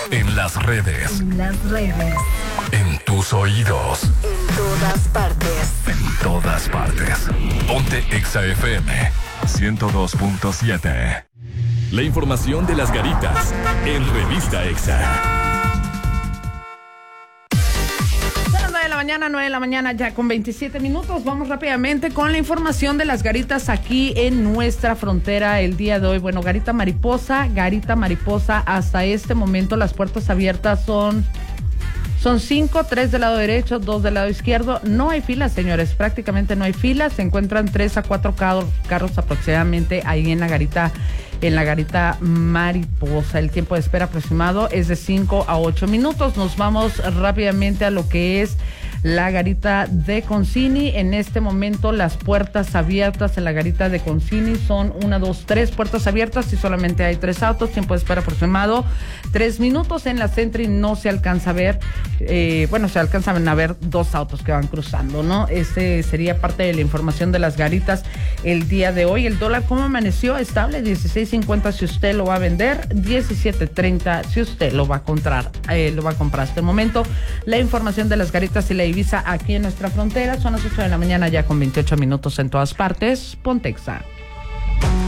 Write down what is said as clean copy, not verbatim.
En las redes. En las redes. En tus oídos. En todas partes. En todas partes. Ponte Exa FM 102.7. La información de las garitas en Revista Exa. 9 de la mañana, ya con 27 minutos. Vamos rápidamente con la información de las garitas aquí en nuestra frontera el día de hoy. Bueno, Garita Mariposa, hasta este momento las puertas abiertas son 5, 3 del lado derecho, 2 del lado izquierdo. No hay filas, señores, prácticamente no hay filas. Se encuentran 3 a 4 carros aproximadamente ahí en la Garita Mariposa. El tiempo de espera aproximado es de 5 a 8 minutos. Nos vamos rápidamente a lo que es la Garita de Concini. En este momento las puertas abiertas en la Garita de Concini son 1, 2, 3 puertas abiertas y solamente hay 3 autos. Tiempo de espera aproximado 3 minutos. En la Sentry no se alcanza a ver, se alcanzan a ver 2 autos que van cruzando, ¿no? Este sería parte de la información de las garitas el día de hoy. El dólar, ¿cómo amaneció? Estable, 16.50 si usted lo va a vender, 17.30 si usted lo va a comprar. Hasta el momento la información de las garitas y la Ibiza aquí en nuestra frontera. Son las 8 de la mañana ya con 28 minutos en todas partes. Ponte Exa.